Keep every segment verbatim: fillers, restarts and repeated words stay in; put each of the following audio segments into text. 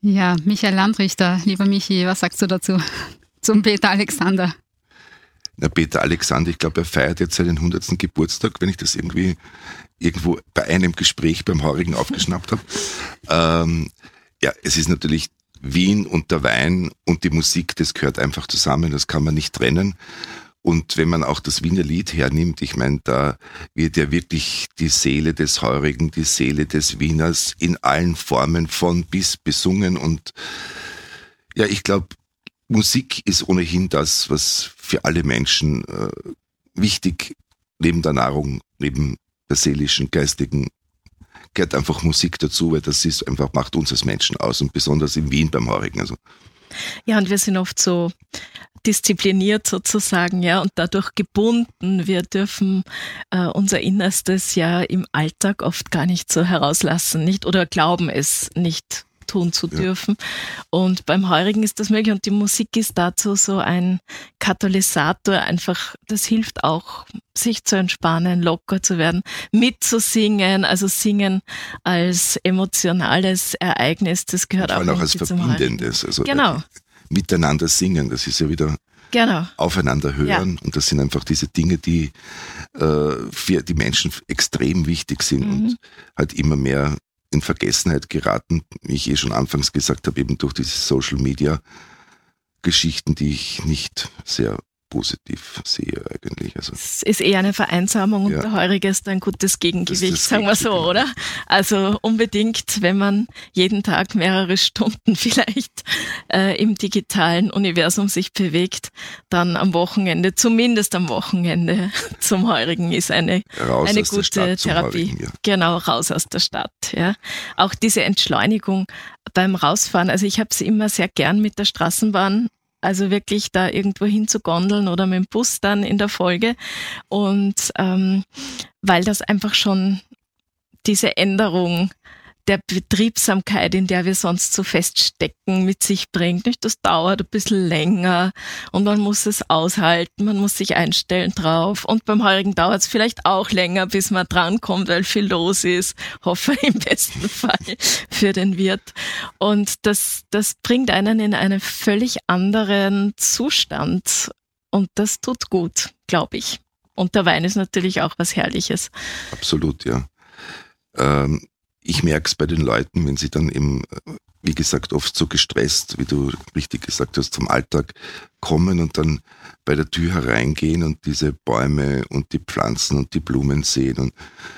Ja, Michael Landrichter, lieber Michi, was sagst du dazu, zum Peter Alexander? Na, Peter Alexander, ich glaube, er feiert jetzt seinen hundertsten Geburtstag, wenn ich das irgendwie irgendwo bei einem Gespräch beim Heurigen aufgeschnappt habe. Ähm, ja, es ist natürlich Wien und der Wein und die Musik, das gehört einfach zusammen, das kann man nicht trennen. Und wenn man auch das Wiener Lied hernimmt, ich meine, da wird ja wirklich die Seele des Heurigen, die Seele des Wieners in allen Formen von bis besungen. Und ja, ich glaube, Musik ist ohnehin das, was für alle Menschen äh, wichtig, neben der Nahrung, neben der seelischen, geistigen, gehört einfach Musik dazu, weil das ist einfach, macht uns als Menschen aus und besonders in Wien beim Heurigen. Also. Ja, und wir sind oft so diszipliniert sozusagen, ja, und dadurch gebunden. Wir dürfen äh, unser Innerstes ja im Alltag oft gar nicht so herauslassen, nicht, oder glauben es nicht tun zu dürfen. Ja. Und beim Heurigen ist das möglich und die Musik ist dazu so ein Katalysator, einfach, das hilft auch, sich zu entspannen, locker zu werden, mitzusingen, also Singen als emotionales Ereignis, das gehört auch, auch als Verbindendes, also genau. Miteinander singen, das ist ja wieder genau. Aufeinander hören, ja. Und das sind einfach diese Dinge, die äh, für die Menschen extrem wichtig sind, mhm. und halt immer mehr in Vergessenheit geraten, wie ich eh schon anfangs gesagt habe, eben durch diese Social-Media-Geschichten, die ich nicht sehr positiv sehe eigentlich. Also, es ist eher eine Vereinsamung, ja. Und der Heurige ist ein gutes Gegengewicht, sagen wir so, oder? Also unbedingt, wenn man jeden Tag mehrere Stunden vielleicht äh, im digitalen Universum sich bewegt, dann am Wochenende, zumindest am Wochenende zum Heurigen ist eine, eine gute Therapie. Heurigen, ja. Genau, raus aus der Stadt. Ja. Auch diese Entschleunigung beim Rausfahren, also ich habe es immer sehr gern mit der Straßenbahn, also wirklich da irgendwo hin zu gondeln oder mit dem Bus dann in der Folge. Und ähm, weil das einfach schon diese Änderung der Betriebsamkeit, in der wir sonst so feststecken, mit sich bringt. Nicht? Das dauert ein bisschen länger und man muss es aushalten, man muss sich einstellen drauf. Und beim Heurigen dauert es vielleicht auch länger, bis man drankommt, weil viel los ist. Hoffe im besten Fall für den Wirt. Und das, das bringt einen in einen völlig anderen Zustand. Und das tut gut, glaube ich. Und der Wein ist natürlich auch was Herrliches. Absolut, ja. Ähm Ich merke es bei den Leuten, wenn sie dann eben, wie gesagt, oft so gestresst, wie du richtig gesagt hast, zum Alltag kommen und dann bei der Tür hereingehen und diese Bäume und die Pflanzen und die Blumen sehen und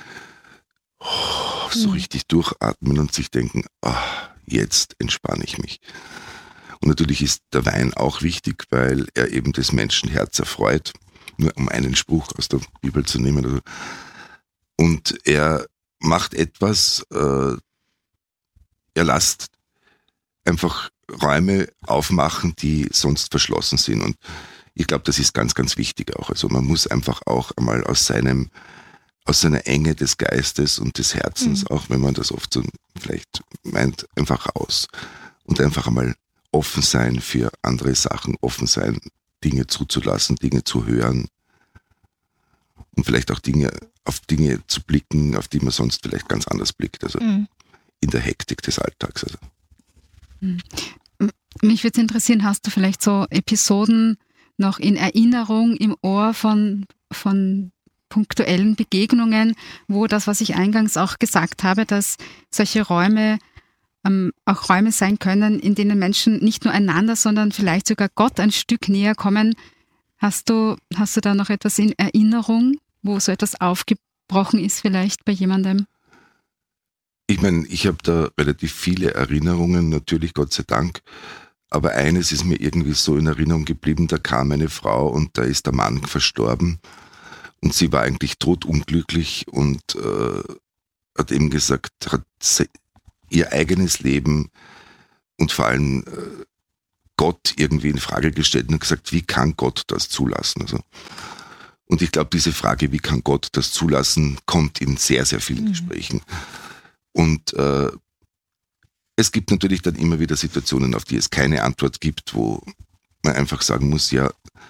oh, so richtig durchatmen und sich denken, oh, jetzt entspanne ich mich. Und natürlich ist der Wein auch wichtig, weil er eben das Menschenherz erfreut, nur um einen Spruch aus der Bibel zu nehmen. Und er macht etwas, äh, er lässt einfach Räume aufmachen, die sonst verschlossen sind. Und ich glaube, das ist ganz, ganz wichtig auch. Also man muss einfach auch einmal aus seinem, aus seiner Enge des Geistes und des Herzens, mhm. auch wenn man das oft so vielleicht meint, einfach raus. Und einfach einmal offen sein für andere Sachen, offen sein, Dinge zuzulassen, Dinge zu hören. Und vielleicht auch Dinge, auf Dinge zu blicken, auf die man sonst vielleicht ganz anders blickt. Also mhm. in der Hektik des Alltags. Also. Mhm. Mich würde es interessieren, hast du vielleicht so Episoden noch in Erinnerung im Ohr von, von punktuellen Begegnungen, wo das, was ich eingangs auch gesagt habe, dass solche Räume ähm, auch Räume sein können, in denen Menschen nicht nur einander, sondern vielleicht sogar Gott ein Stück näher kommen. Hast du, hast du da noch etwas in Erinnerung, wo so etwas aufgebrochen ist vielleicht bei jemandem? Ich meine, ich habe da relativ viele Erinnerungen, natürlich Gott sei Dank, aber eines ist mir irgendwie so in Erinnerung geblieben, da kam eine Frau und da ist der Mann verstorben und sie war eigentlich totunglücklich und äh, hat eben gesagt, hat ihr eigenes Leben und vor allem äh, Gott irgendwie in Frage gestellt und gesagt, wie kann Gott das zulassen? Also, und ich glaube, diese Frage, wie kann Gott das zulassen, kommt in sehr, sehr vielen mhm. Gesprächen. Und äh, es gibt natürlich dann immer wieder Situationen, auf die es keine Antwort gibt, wo man einfach sagen muss, ja,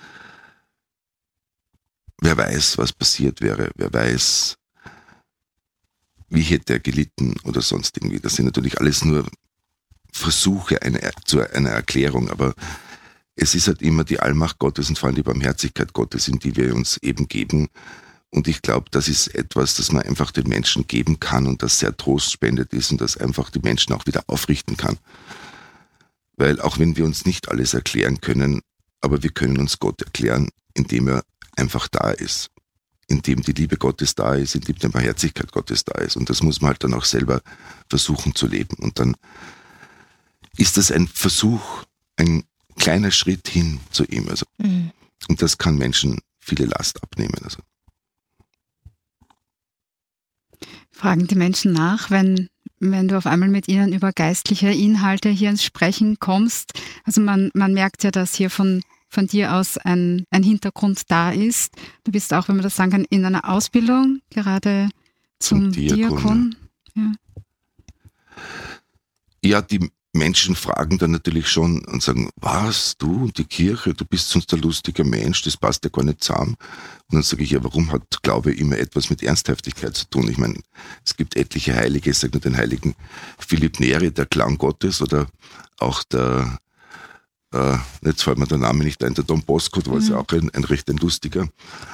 wer weiß, was passiert wäre, wer weiß, wie hätte er gelitten oder sonst irgendwie. Das sind natürlich alles nur Versuche eine, zu einer Erklärung, aber es ist halt immer die Allmacht Gottes und vor allem die Barmherzigkeit Gottes, in die wir uns eben geben. Und ich glaube, das ist etwas, das man einfach den Menschen geben kann und das sehr trostspendet ist und das einfach die Menschen auch wieder aufrichten kann. Weil auch wenn wir uns nicht alles erklären können, aber wir können uns Gott erklären, indem er einfach da ist. Indem die Liebe Gottes da ist, indem die Barmherzigkeit Gottes da ist. Und das muss man halt dann auch selber versuchen zu leben. Und dann ist das ein Versuch, ein kleiner Schritt hin zu ihm. Also. Mhm. Und das kann Menschen viele Last abnehmen. Also. Fragen die Menschen nach, wenn, wenn du auf einmal mit ihnen über geistliche Inhalte hier ins Sprechen kommst? Also man, man merkt ja, dass hier von, von dir aus ein, ein Hintergrund da ist. Du bist auch, wenn man das sagen kann, in einer Ausbildung, gerade zum, zum Diakon. Diakon. Ja. ja, die Menschen fragen dann natürlich schon und sagen, was, du und die Kirche, du bist sonst ein lustiger Mensch, das passt ja gar nicht zusammen. Und dann sage ich, ja, warum hat Glaube immer etwas mit Ernsthaftigkeit zu tun? Ich meine, es gibt etliche Heilige, ich sage nur den heiligen Philipp Neri, der Clown Gottes, oder auch der, äh, jetzt fällt mir der Name nicht ein, der Don Bosco, der war mhm. ja auch ein, ein recht ein lustiger.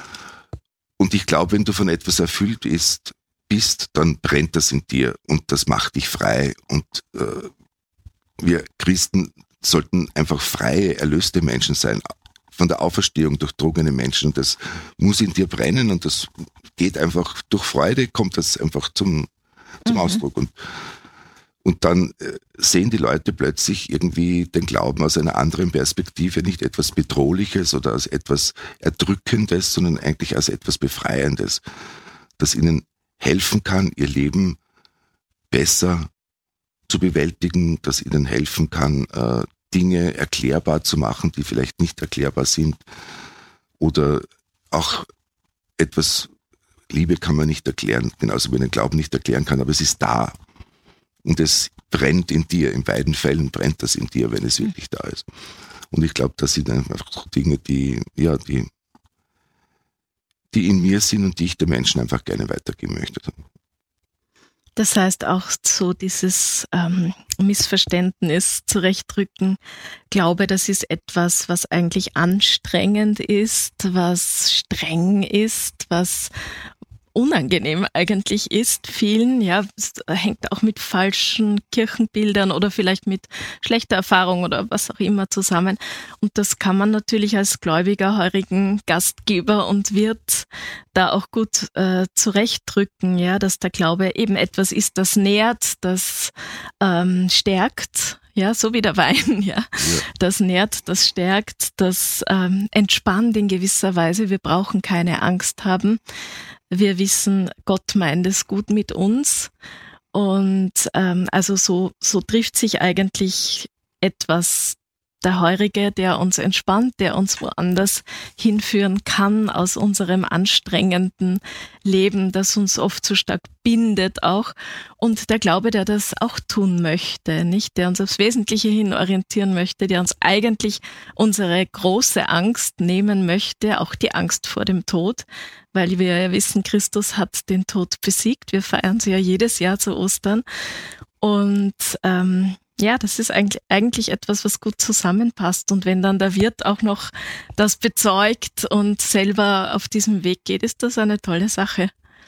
Und ich glaube, wenn du von etwas erfüllt bist, bist, dann brennt das in dir und das macht dich frei. Und äh, wir Christen sollten einfach freie, erlöste Menschen sein, von der Auferstehung durchdrungene Menschen. Und das muss in dir brennen und das geht einfach durch Freude, kommt das einfach zum, zum mhm. Ausdruck. Und, und dann äh, sehen die Leute plötzlich irgendwie den Glauben aus einer anderen Perspektive, nicht etwas Bedrohliches oder als etwas Erdrückendes, sondern eigentlich als etwas Befreiendes, das ihnen helfen kann, ihr Leben besser zu bewältigen, das ihnen helfen kann, äh, Dinge erklärbar zu machen, die vielleicht nicht erklärbar sind. Oder auch etwas, Liebe kann man nicht erklären, genauso wie man den Glauben nicht erklären kann, aber es ist da. Und es brennt in dir, in beiden Fällen brennt das in dir, wenn es wirklich da ist. Und ich glaube, das sind einfach so Dinge, die, ja, die, die in mir sind und die ich den Menschen einfach gerne weitergeben möchte. Das heißt auch so dieses ähm, Missverständnis zurechtrücken. Glaube, das ist etwas, was eigentlich anstrengend ist, was streng ist, was unangenehm eigentlich ist vielen, ja, es hängt auch mit falschen Kirchenbildern oder vielleicht mit schlechter Erfahrung oder was auch immer zusammen. Und das kann man natürlich als gläubiger, heurigen Gastgeber und Wirt da auch gut äh, zurechtdrücken, ja, dass der Glaube eben etwas ist, das nährt, das ähm, stärkt. Ja, so wie der Wein, ja. ja. Das nährt, das stärkt, das ähm, entspannt in gewisser Weise. Wir brauchen keine Angst haben. Wir wissen, Gott meint es gut mit uns. Und ähm, also so, so trifft sich eigentlich etwas der Heurige, der uns entspannt, der uns woanders hinführen kann aus unserem anstrengenden Leben, das uns oft so stark bindet auch. Und der Glaube, der das auch tun möchte, nicht, der uns aufs Wesentliche hin orientieren möchte, der uns eigentlich unsere große Angst nehmen möchte, auch die Angst vor dem Tod, weil wir ja wissen, Christus hat den Tod besiegt. Wir feiern sie ja jedes Jahr zu Ostern. Und ähm, ja, das ist eigentlich, eigentlich etwas, was gut zusammenpasst. Und wenn dann der Wirt auch noch das bezeugt und selber auf diesem Weg geht, ist das eine tolle Sache.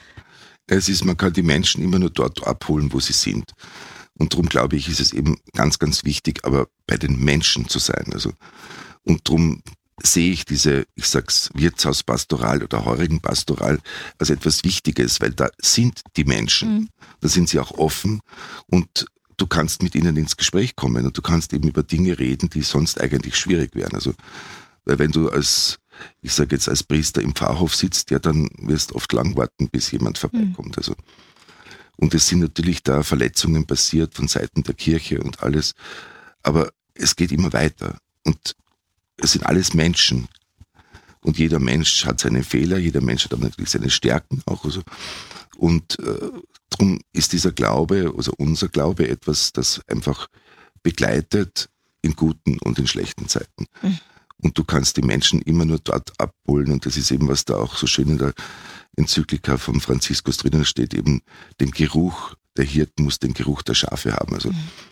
Es ist, man kann die Menschen immer nur dort abholen, wo sie sind. Und darum glaube ich, ist es eben ganz, ganz wichtig, aber bei den Menschen zu sein. Also, und darum sehe ich diese, ich sag's, Wirtshauspastoral oder Heurigenpastoral als etwas Wichtiges, weil da sind die Menschen, mhm. da sind sie auch offen und du kannst mit ihnen ins Gespräch kommen und du kannst eben über Dinge reden, die sonst eigentlich schwierig wären. Also, weil wenn du als, ich sage jetzt als Priester im Pfarrhof sitzt, ja, dann wirst du oft lang warten, bis jemand vorbeikommt. Also, und es sind natürlich da Verletzungen passiert von Seiten der Kirche und alles, aber es geht immer weiter und es sind alles Menschen und jeder Mensch hat seine Fehler, jeder Mensch hat aber natürlich seine Stärken auch. Also, und äh, darum ist dieser Glaube, also unser Glaube, etwas, das einfach begleitet in guten und in schlechten Zeiten. Mhm. Und du kannst die Menschen immer nur dort abholen und das ist eben, was da auch so schön in der Enzyklika von Franziskus drinnen steht, eben den Geruch, der Hirten muss den Geruch der Schafe haben. Also, mhm.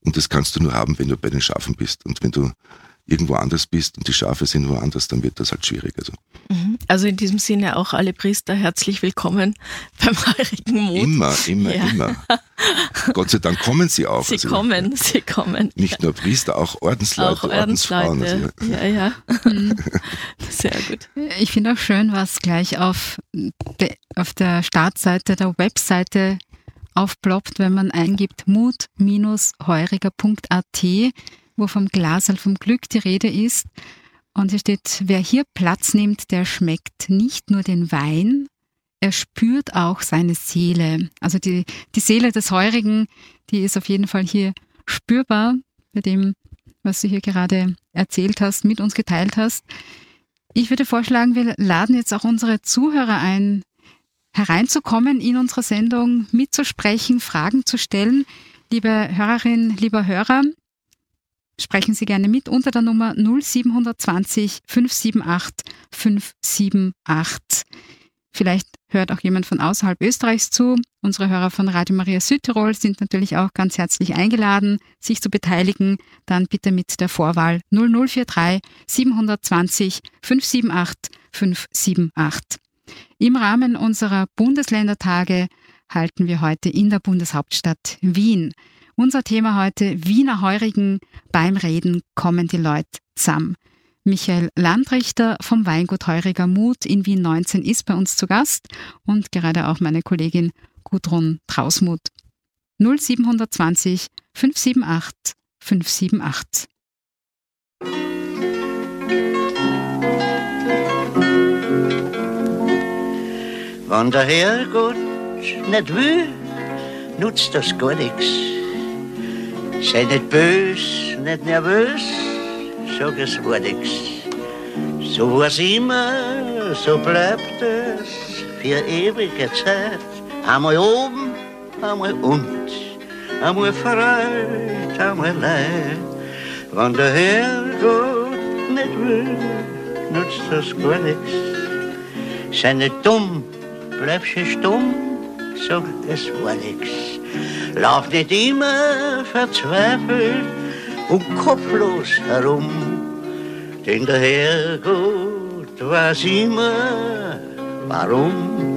Und das kannst du nur haben, wenn du bei den Schafen bist. Und wenn du irgendwo anders bist und die Schafe sind woanders, dann wird das halt schwierig. Also, also in diesem Sinne auch alle Priester herzlich willkommen beim heurigen Mut. Immer, immer, ja. immer. Gott sei Dank kommen sie auch. Sie also, kommen, sie kommen. Nicht nur Priester, auch Ordensleute, auch Ordensfrauen. Also, ja, ja. ja. Sehr gut. Ich finde auch schön, was gleich auf, de, auf der Startseite der Webseite aufploppt, wenn man eingibt mut heuriger punkt a t, wo vom Glaserl vom Glück die Rede ist. Und hier steht, wer hier Platz nimmt, der schmeckt nicht nur den Wein, er spürt auch seine Seele. Also die, die Seele des Heurigen, die ist auf jeden Fall hier spürbar, bei dem, was du hier gerade erzählt hast, mit uns geteilt hast. Ich würde vorschlagen, wir laden jetzt auch unsere Zuhörer ein, hereinzukommen in unsere Sendung, mitzusprechen, Fragen zu stellen. Liebe Hörerin, lieber Hörer, sprechen Sie gerne mit unter der Nummer null sieben zwei null fünf sieben acht fünf sieben acht. Vielleicht hört auch jemand von außerhalb Österreichs zu. Unsere Hörer von Radio Maria Südtirol sind natürlich auch ganz herzlich eingeladen, sich zu beteiligen. Dann bitte mit der Vorwahl null null vier drei sieben zwei null fünf sieben acht fünf sieben acht. Im Rahmen unserer Bundesländertage halten wir heute in der Bundeshauptstadt Wien. Unser Thema heute, Wiener Heurigen, beim Reden kommen die Leute zusammen. Michael Landrichter vom Weingut Heuriger Mut in Wien neunzehn ist bei uns zu Gast und gerade auch meine Kollegin Gudrun Trausmuth. null sieben zwei null fünf sieben acht fünf sieben acht. Wenn der Herrgott nicht will, nutzt das gar nichts. Sei nicht bös, nicht nervös, sag es war nix. So war's immer, so bleibt es für ewige Zeit. Einmal oben, einmal unten, einmal Freude, einmal Leid. Wenn der Herrgott nicht will, nutzt das gar nix. Sei nicht dumm, bleib schon stumm, sag es war nix. Lauf nicht immer verzweifelt und kopflos herum, denn der Herrgott weiß immer, warum.